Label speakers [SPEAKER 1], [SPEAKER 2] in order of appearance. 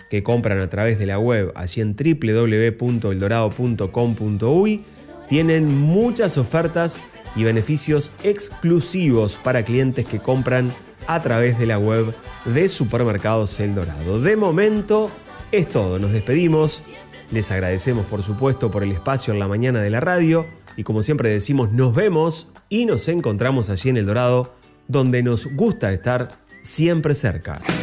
[SPEAKER 1] que compran a través de la web allí en www.eldorado.com.uy tienen muchas ofertas y beneficios exclusivos para clientes que compran a través de la web de Supermercados El Dorado. De momento es todo, nos despedimos, les agradecemos por supuesto por el espacio en la mañana de la radio y como siempre decimos, nos vemos y nos encontramos allí en El Dorado, donde nos gusta estar siempre cerca.